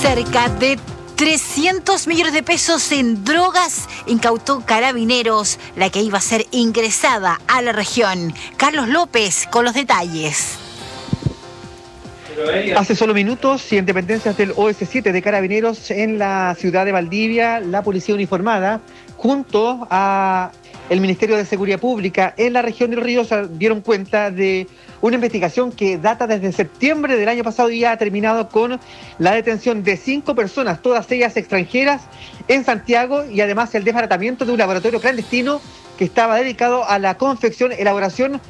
Cerca de 300 millones de pesos en drogas incautó Carabineros, la que iba a ser ingresada a la región. Carlos López con los detalles. Hace solo minutos y en dependencias del OS7 de Carabineros en la ciudad de Valdivia, la policía uniformada junto a el Ministerio de Seguridad Pública en la región del Río se dieron cuenta de una investigación que data desde septiembre del año pasado y ha terminado con la detención de 5 personas, todas ellas extranjeras, en Santiago, y además el desbaratamiento de un laboratorio clandestino que estaba dedicado a la confección, elaboración